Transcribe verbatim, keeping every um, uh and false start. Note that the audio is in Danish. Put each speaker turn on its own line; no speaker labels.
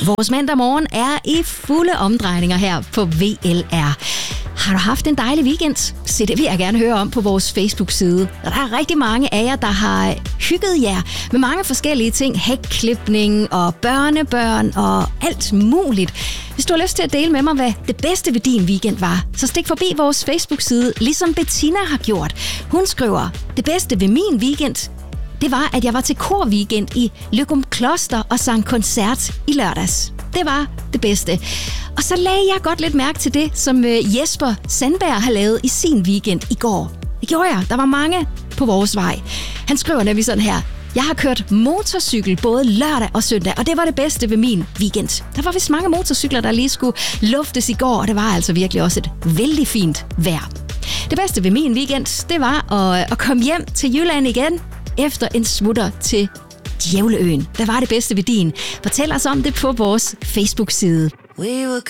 Vores mandag morgen er i fulde omdrejninger her på V L R. Har du haft en dejlig weekend? Se, det vil jeg gerne høre om på vores Facebook-side. Der er rigtig mange af jer, der har hygget jer med mange forskellige ting. Hækklipning og børnebørn og alt muligt. Hvis du har lyst til at dele med mig, hvad det bedste ved din weekend var, så stik forbi vores Facebook-side, ligesom Bettina har gjort. Hun skriver, det bedste ved min weekend, det var, at jeg var til kor-weekend i Løgum Kloster og sang koncert i lørdags. Det var det bedste. Og så lagde jeg godt lidt mærke til det, som Jesper Sandberg har lavet i sin weekend i går. Det gjorde jeg. Der var mange på vores vej. Han skriver nemlig sådan her. Jeg har kørt motorcykel både lørdag og søndag, og det var det bedste ved min weekend. Der var vist mange motorcykler, der lige skulle luftes i går, og det var altså virkelig også et vældig fint vejr. Det bedste ved min weekend, det var at, at komme hjem til Jylland igen efter en smutter til Djævleøen. Hvad var det bedste ved din? Fortæl os om det på vores Facebook-side.
We were